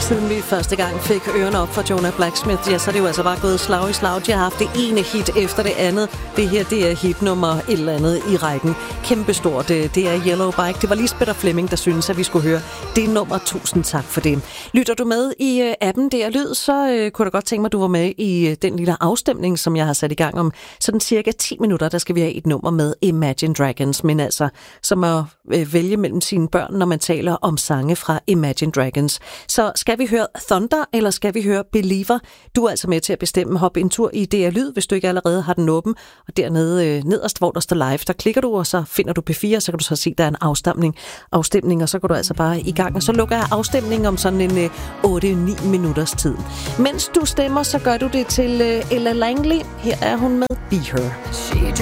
Siden vi første gang fik ørerne op for Jonah Blacksmith, ja, så er det jo altså bare gået slag i slag. De har haft det ene hit efter det andet. Det her, det er hit nummer et eller andet i rækken. Kæmpestort. Det er Yellow Bike. Det var Lisbeth og Flemming, der synes, at vi skulle høre det nummer. Tusind tak for det. Lytter du med i appen Der Lyd, så kunne du godt tænke mig, at du var med i den lille afstemning, som jeg har sat i gang om sådan cirka 10 minutter. Der skal vi have et nummer med Imagine Dragons, men altså som at vælge mellem sine børn, når man taler om sange fra Imagine Dragons. Så skal vi høre Thunder, eller skal vi høre Believer? Du er altså med til at bestemme. Hop en tur i DR Lyd, hvis du ikke allerede har den åben. Og dernede nederst, hvor der står live, der klikker du, og så finder du P4, så kan du så se, der er en afstemning, og så går du altså bare i gang. Og så lukker jeg afstemningen om sådan en 8-9 minutters tid. Mens du stemmer, så gør du det til Ella Langley. Her er hun med Be Her.